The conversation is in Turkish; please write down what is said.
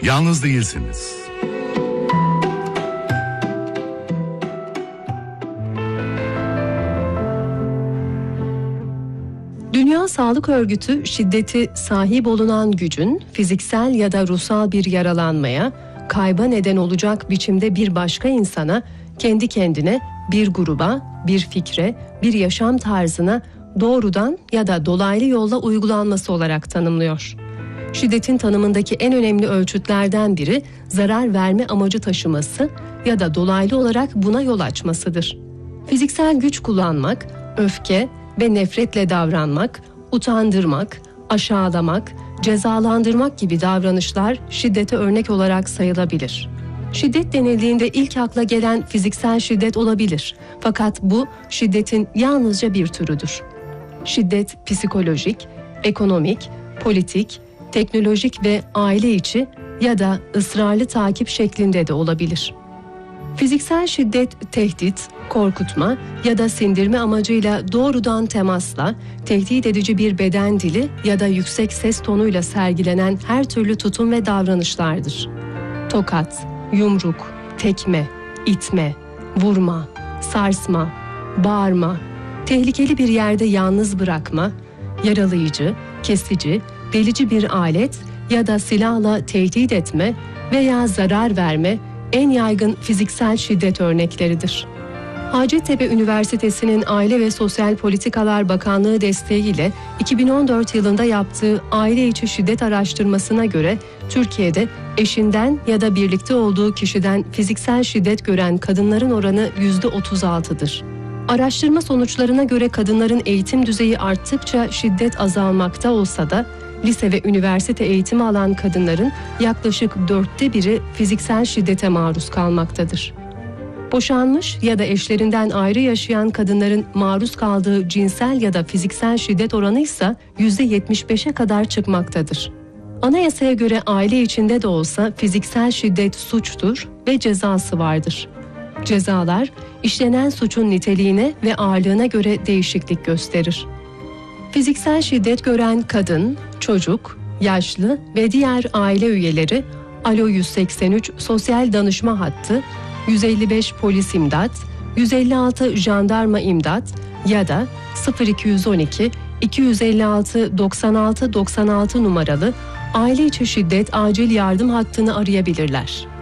Yalnız değilsiniz. Dünya Sağlık Örgütü şiddeti sahip olunan gücün fiziksel ya da ruhsal bir yaralanmaya, kayba neden olacak biçimde bir başka insana, kendi kendine, bir gruba, bir fikre, bir yaşam tarzına doğrudan ya da dolaylı yolla uygulanması olarak tanımlıyor. Şiddetin tanımındaki en önemli ölçütlerden biri zarar verme amacı taşıması ya da dolaylı olarak buna yol açmasıdır. Fiziksel güç kullanmak, öfke ve nefretle davranmak, utandırmak, aşağılamak, cezalandırmak gibi davranışlar şiddete örnek olarak sayılabilir. Şiddet denildiğinde ilk akla gelen fiziksel şiddet olabilir. Fakat bu şiddetin yalnızca bir türüdür. Şiddet psikolojik, ekonomik, politik, teknolojik ve aile içi ya da ısrarlı takip şeklinde de olabilir. Fiziksel şiddet tehdit, korkutma ya da sindirme amacıyla doğrudan temasla, tehdit edici bir beden dili ya da yüksek ses tonuyla sergilenen her türlü tutum ve davranışlardır. Tokat, yumruk, tekme, itme, vurma, sarsma, bağırma, tehlikeli bir yerde yalnız bırakma, yaralayıcı, kesici, delici bir alet ya da silahla tehdit etme veya zarar verme en yaygın fiziksel şiddet örnekleridir. Hacettepe Üniversitesi'nin Aile ve Sosyal Politikalar Bakanlığı desteğiyle 2014 yılında yaptığı aile içi şiddet araştırmasına göre Türkiye'de eşinden ya da birlikte olduğu kişiden fiziksel şiddet gören kadınların oranı %36'dır. Araştırma sonuçlarına göre kadınların eğitim düzeyi arttıkça şiddet azalmakta olsa da lise ve üniversite eğitimi alan kadınların yaklaşık 1/4'ü fiziksel şiddete maruz kalmaktadır. Boşanmış ya da eşlerinden ayrı yaşayan kadınların maruz kaldığı cinsel ya da fiziksel şiddet oranı ise %75'e kadar çıkmaktadır. Anayasaya göre aile içinde de olsa fiziksel şiddet suçtur ve cezası vardır. Cezalar işlenen suçun niteliğine ve ağırlığına göre değişiklik gösterir. Fiziksel şiddet gören kadın, çocuk, yaşlı ve diğer aile üyeleri Alo 183 Sosyal Danışma Hattı, 155 Polis İmdat, 156 Jandarma İmdat ya da 0212 256 96 96 numaralı aile içi şiddet acil yardım hattını arayabilirler.